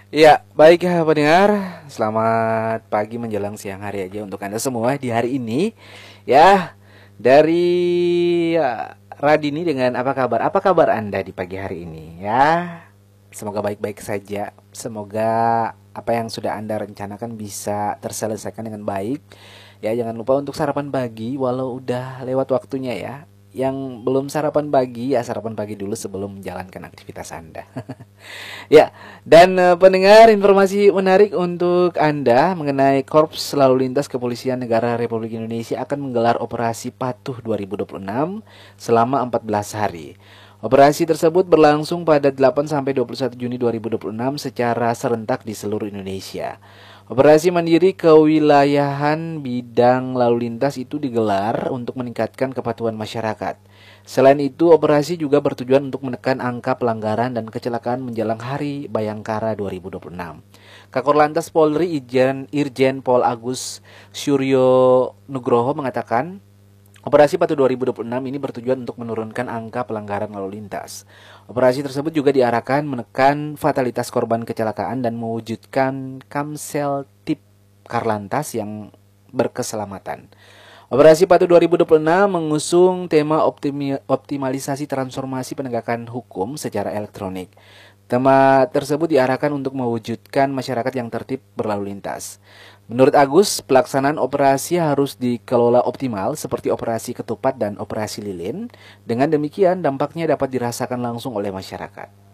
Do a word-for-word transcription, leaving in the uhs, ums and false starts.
Ya, baik ya pendengar. Selamat pagi menjelang siang hari aja untuk Anda semua di hari ini. Ya, dari ya, Radini dengan apa kabar? Apa kabar Anda di pagi hari ini? Ya, semoga baik-baik saja. Semoga apa yang sudah Anda rencanakan bisa terselesaikan dengan baik. Ya, jangan lupa untuk sarapan pagi walau udah lewat waktunya ya. Yang belum sarapan pagi ya sarapan pagi dulu sebelum menjalankan aktivitas Anda. Ya, dan eh, pendengar informasi menarik untuk Anda mengenai Korps Lalu Lintas Kepolisian Negara Republik Indonesia akan menggelar Operasi Patuh dua ribu dua puluh enam selama empat belas hari. Operasi tersebut berlangsung pada delapan sampai dua puluh satu Juni dua ribu dua puluh enam secara serentak di seluruh Indonesia. Operasi mandiri kewilayahan bidang lalu lintas itu digelar untuk meningkatkan kepatuhan masyarakat. Selain itu, operasi juga bertujuan untuk menekan angka pelanggaran dan kecelakaan menjelang Hari Bayangkara dua ribu dua puluh enam. Kakor Lantas Polri Irjen, Irjen Pol Agus Suryo Nugroho mengatakan, Operasi Patuh dua ribu dua puluh enam ini bertujuan untuk menurunkan angka pelanggaran lalu lintas. Operasi tersebut juga diarahkan menekan fatalitas korban kecelakaan dan mewujudkan Kamsel tip Karlantas yang berkeselamatan. Operasi Patuh dua ribu dua puluh enam mengusung tema optimi- optimalisasi transformasi penegakan hukum secara elektronik. Tema tersebut diarahkan untuk mewujudkan masyarakat yang tertib berlalu lintas. Menurut Agus, pelaksanaan operasi harus dikelola optimal seperti operasi ketupat dan operasi lilin. Dengan demikian, dampaknya dapat dirasakan langsung oleh masyarakat.